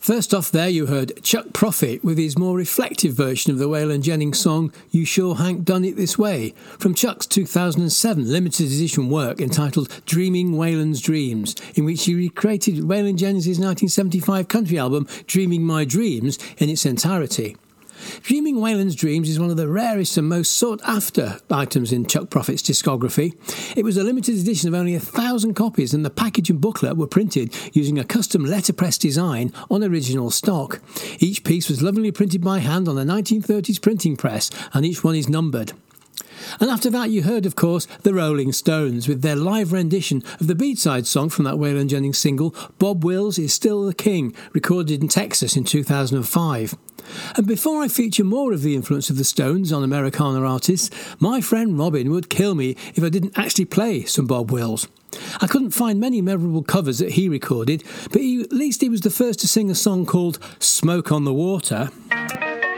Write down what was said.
First off there you heard Chuck Prophet with his more reflective version of the Waylon Jennings song You Sure Hank Done It This Way from Chuck's 2007 limited edition work entitled Dreaming Waylon's Dreams, in which he recreated Waylon Jennings' 1975 country album Dreaming My Dreams in its entirety. Dreaming Waylon's Dreams is one of the rarest and most sought-after items in Chuck Prophet's discography. It was a limited edition of only 1,000 copies, and the package and booklet were printed using a custom letterpress design on original stock. Each piece was lovingly printed by hand on a 1930s printing press, and each one is numbered. And after that you heard, of course, the Rolling Stones with their live rendition of the B-side song from that Waylon Jennings single, Bob Wills Is Still the King, recorded in Texas in 2005. And before I feature more of the influence of the Stones on Americana artists, my friend Robin would kill me if I didn't actually play some Bob Wills. I couldn't find many memorable covers that he recorded, but at least he was the first to sing a song called Smoke on the Water.